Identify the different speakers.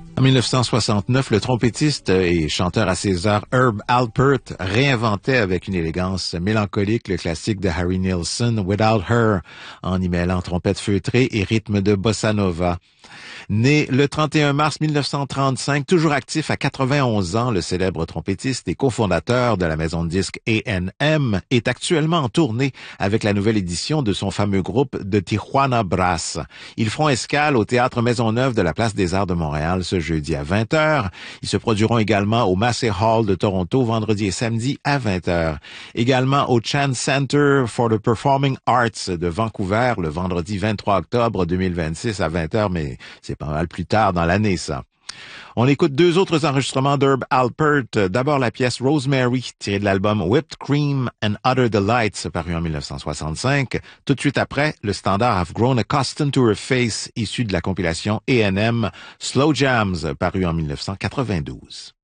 Speaker 1: En 1969, le trompettiste et chanteur à César Herb Alpert réinventait avec une élégance mélancolique le classique de Harry Nilsson, Without Her, en y mêlant trompette feutrée et rythme de bossa nova. Né le 31 mars 1935, toujours actif à 91 ans, le célèbre trompettiste et cofondateur de la maison de disques A&M est actuellement en tournée avec la nouvelle édition de son fameux groupe de Tijuana Brass. Ils feront escale au Théâtre Maisonneuve de la Place des Arts de Montréal ce jeudi à 20h. Ils se produiront également au Massey Hall de Toronto vendredi et samedi à 20h. Également au Chan Center for the Performing Arts de Vancouver le vendredi 23 octobre 2026 à 20h, mais c'est pas mal plus tard dans l'année, ça. On écoute deux autres enregistrements d'Herb Alpert. D'abord la pièce Rosemary, tirée de l'album Whipped Cream and Other Delights, paru en 1965. Tout de suite après, le standard I've Grown Accustomed to Her Face, issu de la compilation A&M Slow Jams, paru en 1992.